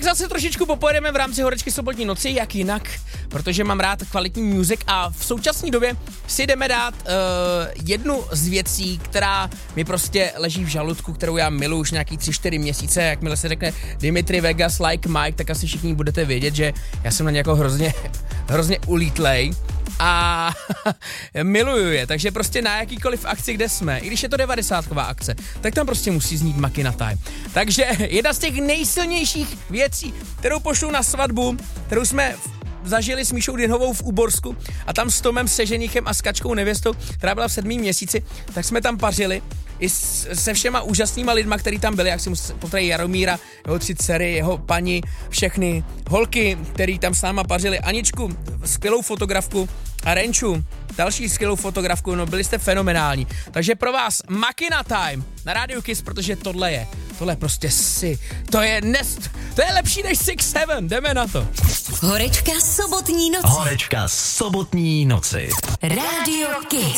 zase trošičku popojedeme v rámci Horečky sobotní noci, jak jinak, protože mám rád kvalitní music a v současné době si jdeme dát jednu z věcí, která mi prostě leží v žaludku, kterou já miluji už nějaký 3-4 měsíce. Jakmile se řekne Dimitri Vegas like Mike, tak asi všichni budete vědět, že já jsem na ně jako hrozně ulítlej a miluju je, takže prostě na jakýkoliv akci, kde jsme, i když je to 90ková akce, tak tam prostě musí znít Makina Time. Takže jedna z těch nejsilnějších věcí, kterou pošlu na svatbu, kterou jsme zažili s Míšou Dinhovou v Úborsku a tam s Tomem Seženichem a s Kačkou nevěstou, která byla v 7. měsíci, tak jsme tam pařili i se všema úžasnýma lidma, který tam byli, jak si musím potrají Jaromíra, jeho 3 dcery, jeho paní, všechny holky, který tam s náma pařili, Aničku, skvělou fotografku a Renču, další skvělou fotografku, no byli jste fenomenální. Takže pro vás Makina Time na Radio Kiss, protože tohle je prostě to je lepší než 6-7, jdeme na to. Horečka sobotní noci. Horečka sobotní noci. Radio Kiss.